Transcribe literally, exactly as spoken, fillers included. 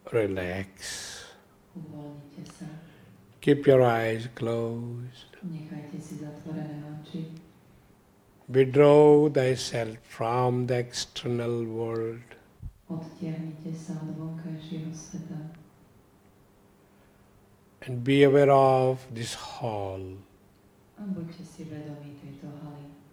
Relax. Uvoľnite sa. Keep your eyes closed. Nechajte si zatvorené oči. Withdraw thyself from the external world. Odtiahnite sa od vonkajšieho sveta. And be aware of this hall. A buďte si vedomí tejto haly.